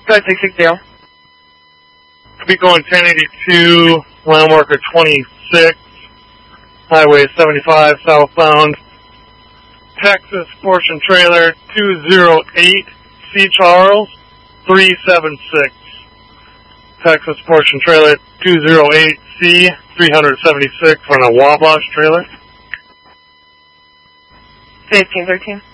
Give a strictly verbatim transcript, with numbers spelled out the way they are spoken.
five six six zero. Be going ten eighty-two, landmarker twenty-six, Highway seventy-five, southbound. Texas Portion Trailer two zero eight, C. Charles, three seven six. Texas Portion Trailer two zero eight, C, three seventy-six on a Wabash trailer. fifteen thirteen.